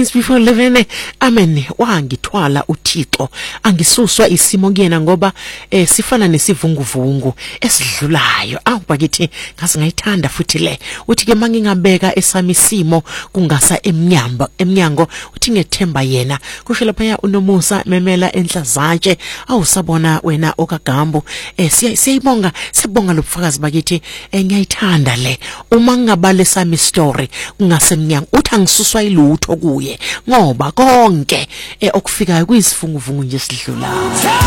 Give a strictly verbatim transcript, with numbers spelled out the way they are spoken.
minutes before eleven. Amen. Wangithwala uThixo angisuswa isimo kuyena ngoba eh, sifana nesivunguvungu esidlulayo. Awu bakithi ngase ngayithanda futhi le. Uthi ke mangingabeka esami isimo kungasa emnyamba emnyango uthi ngethemba yena. Kusho lapha uNomusa memela enhlazatshe. Awu sabona wena okagambo eh siyayibonga sibonga lobufakazi bakithi eh, ngiyayithanda le. Uma ngingabale sami story kungasemnyango uthi angisuswa ilutho kuye ngoba konke eh, okufikayo kuyisivunguvungu nje sidlulayo.